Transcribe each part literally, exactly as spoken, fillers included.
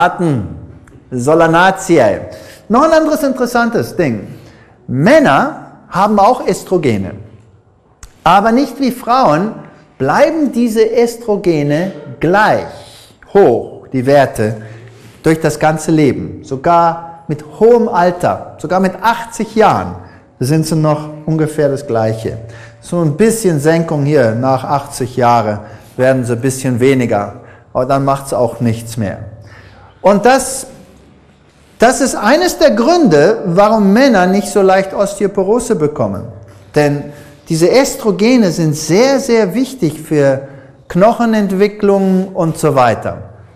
Solanatiae. Noch ein anderes interessantes Ding. Männer haben auch Estrogene. Aber nicht wie Frauen bleiben diese Estrogene gleich hoch, die Werte, durch das ganze Leben. Sogar mit hohem Alter, sogar mit achtzig Jahren, sind sie noch ungefähr das Gleiche. So ein bisschen Senkung hier, nach achtzig Jahren werden sie ein bisschen weniger. Aber dann macht es auch nichts mehr. Und das, das ist eines der Gründe, warum Männer nicht so leicht Osteoporose bekommen. Denn diese Estrogene sind sehr, sehr wichtig für Knochenentwicklung und so weiter.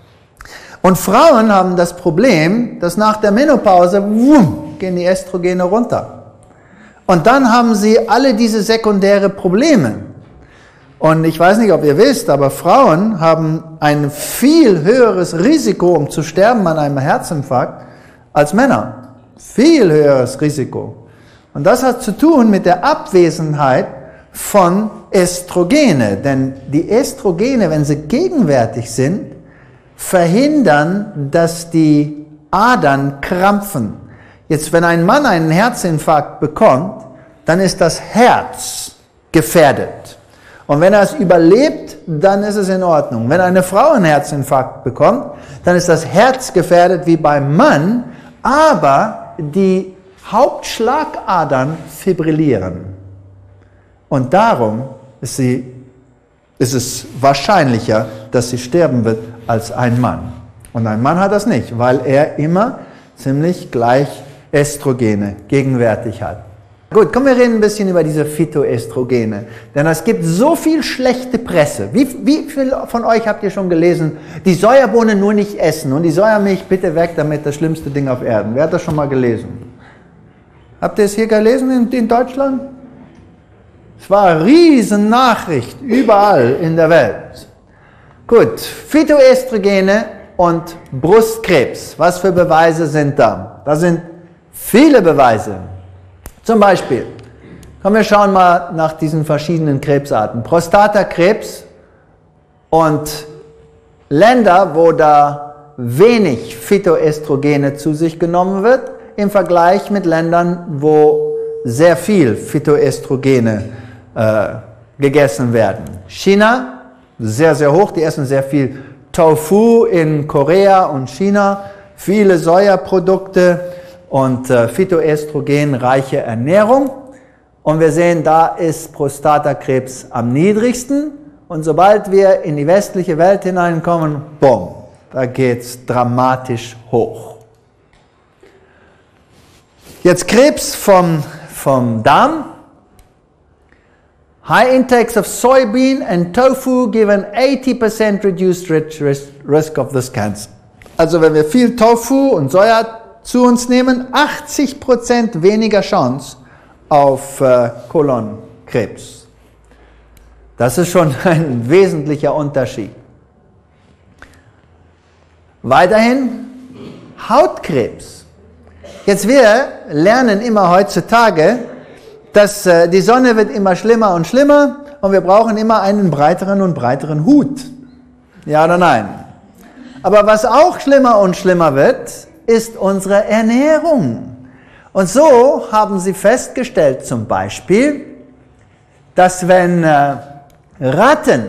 Und Frauen haben das Problem, dass nach der Menopause wumm, gehen die Estrogene runter. Und dann haben sie alle diese sekundäre Probleme. Und ich weiß nicht, ob ihr wisst, aber Frauen haben ein viel höheres Risiko, um zu sterben an einem Herzinfarkt, als Männer. Viel höheres Risiko. Und das hat zu tun mit der Abwesenheit von Estrogene. Denn die Estrogene, wenn sie gegenwärtig sind, verhindern, dass die Adern krampfen. Jetzt, wenn ein Mann einen Herzinfarkt bekommt, dann ist das Herz gefährdet. Und wenn er es überlebt, dann ist es in Ordnung. Wenn eine Frau einen Herzinfarkt bekommt, dann ist das Herz gefährdet wie beim Mann, aber die Hauptschlagadern fibrillieren. Und darum ist, sie, ist es wahrscheinlicher, dass sie sterben wird, als ein Mann. Und ein Mann hat das nicht, weil er immer ziemlich gleich Estrogene gegenwärtig hat. Gut, kommen wir reden ein bisschen über diese Phytoestrogene. Denn es gibt so viel schlechte Presse. Wie, wie viele von euch habt ihr schon gelesen, die Sojabohne nur nicht essen und die Sojamilch bitte weg, damit das schlimmste Ding auf Erden? Wer hat das schon mal gelesen? Habt ihr es hier gelesen in, in Deutschland? Es war eine riesen Nachricht überall in der Welt. Gut, Phytoestrogene und Brustkrebs. Was für Beweise sind da? Da sind viele Beweise. Zum Beispiel, kommen wir schauen mal nach diesen verschiedenen Krebsarten. Prostatakrebs und Länder, wo da wenig Phytoestrogene zu sich genommen wird, im Vergleich mit Ländern, wo sehr viel Phytoestrogene äh, gegessen werden. China, sehr, sehr hoch, die essen sehr viel Tofu in Korea und China, viele Sojaprodukte und äh, phytoestrogenreiche Ernährung. Und wir sehen, da ist Prostatakrebs am niedrigsten. Und sobald wir in die westliche Welt hineinkommen, bumm, da geht es dramatisch hoch. Jetzt Krebs vom, vom Darm. High intakes of soybean and tofu give an eighty percent reduced risk of this cancer. Also wenn wir viel Tofu und Soja zu uns nehmen, achtzig Prozent weniger Chance auf äh, Kolonkrebs. Das ist schon ein wesentlicher Unterschied. Weiterhin Hautkrebs. Jetzt wir lernen immer heutzutage, dass äh, die Sonne wird immer schlimmer und schlimmer und wir brauchen immer einen breiteren und breiteren Hut. Ja oder nein? Aber was auch schlimmer und schlimmer wird, ist unsere Ernährung. Und so haben sie festgestellt zum Beispiel, dass wenn äh, Ratten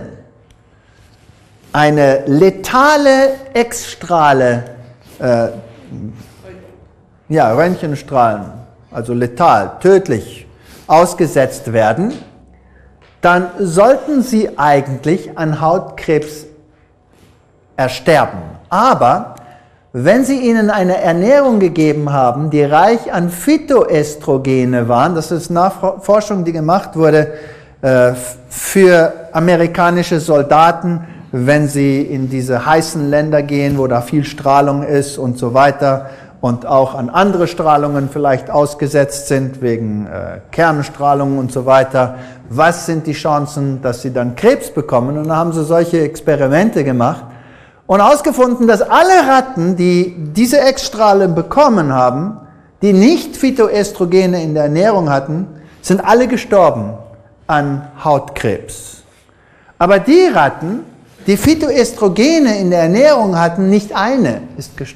eine letale X-Strahle, äh, ja, Röntgenstrahlen, also letal, tödlich ausgesetzt werden, dann sollten sie eigentlich an Hautkrebs ersterben. Aber wenn sie ihnen eine Ernährung gegeben haben, die reich an Phytoestrogene waren, das ist Nachforschung, die gemacht wurde äh, für amerikanische Soldaten, wenn sie in diese heißen Länder gehen, wo da viel Strahlung ist und so weiter und auch an andere Strahlungen vielleicht ausgesetzt sind, wegen äh, Kernstrahlung und so weiter. Was sind die Chancen, dass sie dann Krebs bekommen? Und dann haben sie solche Experimente gemacht und herausgefunden, dass alle Ratten, die diese X-Strahlen bekommen haben, die nicht Phytoestrogene in der Ernährung hatten, sind alle gestorben an Hautkrebs. Aber die Ratten, die Phytoestrogene in der Ernährung hatten, nicht eine ist gestorben.